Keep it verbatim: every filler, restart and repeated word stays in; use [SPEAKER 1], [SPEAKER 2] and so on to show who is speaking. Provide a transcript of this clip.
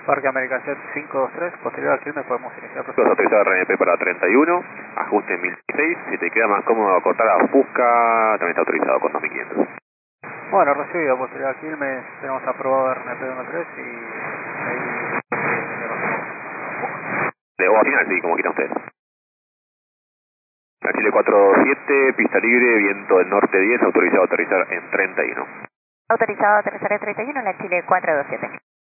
[SPEAKER 1] Parque América Jet cinco dos tres, posterior al Quilmes podemos iniciar.
[SPEAKER 2] Vas a autorizar R N P para treinta y uno, ajuste mil dieciséis, si te queda más cómodo cortar a Fusca, también está autorizado con dos mil quinientos.
[SPEAKER 1] Bueno, recibido, posterior al Quilmes, tenemos aprobado R N P uno tres y ahí...
[SPEAKER 2] De o al final, sí, como quieran ustedes. La Chile cuatro siete, pista libre, viento del norte diez, autorizado a aterrizar en treinta y uno.
[SPEAKER 3] Autorizado a aterrizar en treinta y uno en la Chile cuatro dos siete.